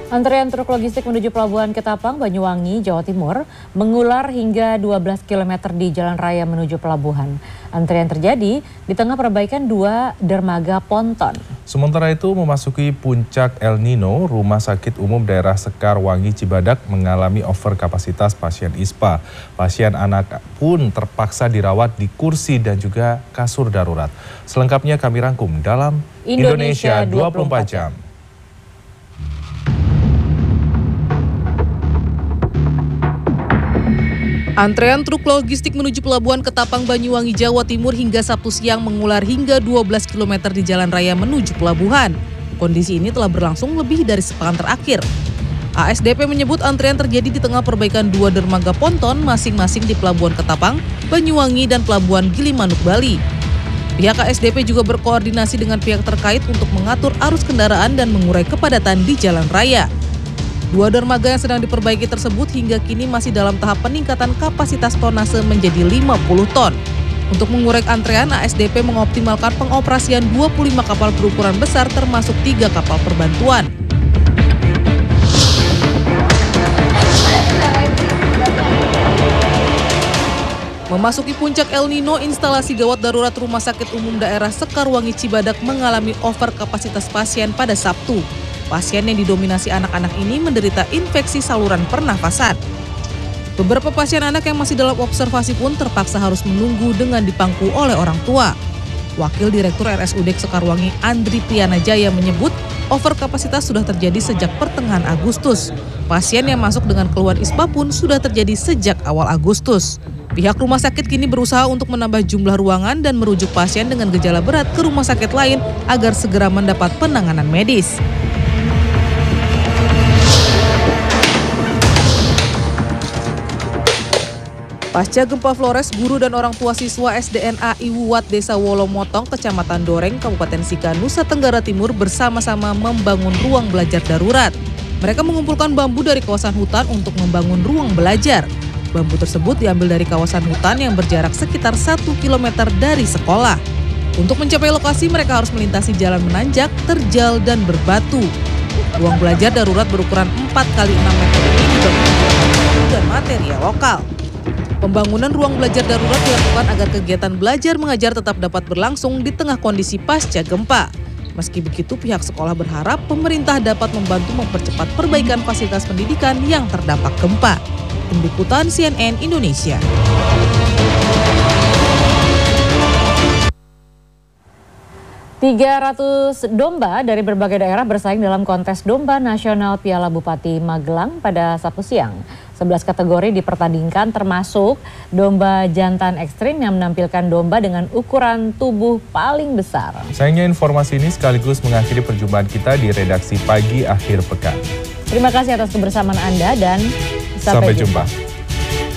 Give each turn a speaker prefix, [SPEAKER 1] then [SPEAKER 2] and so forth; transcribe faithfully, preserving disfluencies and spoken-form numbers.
[SPEAKER 1] Antrean truk logistik menuju Pelabuhan Ketapang, Banyuwangi, Jawa Timur mengular hingga dua belas kilometer di jalan raya menuju pelabuhan. Antrean terjadi di tengah perbaikan dua dermaga ponton.
[SPEAKER 2] Sementara itu memasuki puncak El Nino, Rumah Sakit Umum Daerah Sekarwangi Cibadak mengalami overkapasitas pasien I S P A. Pasien anak pun terpaksa dirawat di kursi dan juga kasur darurat. Selengkapnya kami rangkum dalam Indonesia dua puluh empat jam.
[SPEAKER 3] Antrean truk logistik menuju Pelabuhan Ketapang, Banyuwangi, Jawa Timur hingga Sabtu siang mengular hingga dua belas kilometer di jalan raya menuju pelabuhan. Kondisi ini telah berlangsung lebih dari sepekan terakhir. A S D P menyebut antrean terjadi di tengah perbaikan dua dermaga ponton masing-masing di Pelabuhan Ketapang, Banyuwangi, dan Pelabuhan Gilimanuk, Bali. Pihak A S D P juga berkoordinasi dengan pihak terkait untuk mengatur arus kendaraan dan mengurai kepadatan di jalan raya. Dua dermaga yang sedang diperbaiki tersebut hingga kini masih dalam tahap peningkatan kapasitas tonnase menjadi lima puluh ton. Untuk mengurai antrean, A S D P mengoptimalkan pengoperasian dua puluh lima kapal berukuran besar termasuk tiga kapal perbantuan. Memasuki puncak El Nino, instalasi gawat darurat Rumah Sakit Umum Daerah Sekarwangi Cibadak mengalami over kapasitas pasien pada Sabtu. Pasien yang didominasi anak-anak ini menderita infeksi saluran pernafasan. Beberapa pasien anak yang masih dalam observasi pun terpaksa harus menunggu dengan dipangku oleh orang tua. Wakil Direktur R S U D Sekarwangi Andri Prianajaya menyebut overkapasitas sudah terjadi sejak pertengahan Agustus. Pasien yang masuk dengan keluhan I S P A pun sudah terjadi sejak awal Agustus. Pihak rumah sakit kini berusaha untuk menambah jumlah ruangan dan merujuk pasien dengan gejala berat ke rumah sakit lain agar segera mendapat penanganan medis. Pasca gempa Flores, guru dan orang tua siswa S D N A Iwuwat Desa Wolomotong, Kecamatan Doreng, Kabupaten Sika, Nusa Tenggara Timur bersama-sama membangun ruang belajar darurat. Mereka mengumpulkan bambu dari kawasan hutan untuk membangun ruang belajar. Bambu tersebut diambil dari kawasan hutan yang berjarak sekitar satu kilometer dari sekolah. Untuk mencapai lokasi, mereka harus melintasi jalan menanjak, terjal, dan berbatu. Ruang belajar darurat berukuran empat kali enam meter ini dibangun dan material lokal. Pembangunan ruang belajar darurat dilakukan agar kegiatan belajar mengajar tetap dapat berlangsung di tengah kondisi pasca gempa. Meski begitu, pihak sekolah berharap pemerintah dapat membantu mempercepat perbaikan fasilitas pendidikan yang terdampak gempa. Tim Liputan C N N Indonesia.
[SPEAKER 1] tiga ratus domba dari berbagai daerah bersaing dalam kontes domba nasional Piala Bupati Magelang pada Sabtu siang. sebelas kategori dipertandingkan termasuk domba jantan ekstrim yang menampilkan domba dengan ukuran tubuh paling besar.
[SPEAKER 2] Sayangnya informasi ini sekaligus mengakhiri perjumpaan kita di redaksi pagi akhir pekan.
[SPEAKER 1] Terima kasih atas kebersamaan Anda dan sampai, sampai jumpa. jumpa.